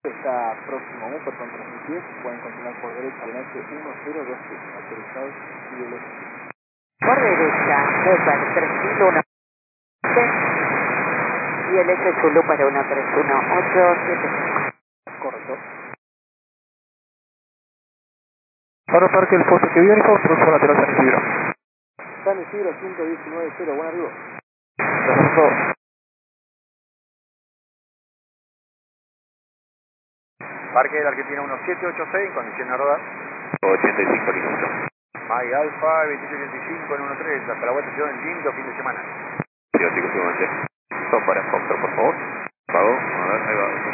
Está próximo a un por contra 10, pueden continuar por derecha al NH 1027, autorizados y el por derecha, Desert 3.1 y el S Zulu para 131875. correcto. Para Parque El Poste que viene con próximo lateral San Isidro. San Isidro 119.0, buen arribo. Perfecto. Parque de la Argentina 1786, condición de rodar. 85 listo. Mike Alfa 2885 en 13, hasta la vuelta se un lindo fin de semana. Sí, así que seguramente. Son para Foxtrot, por favor. Pago, a ver, ahí va.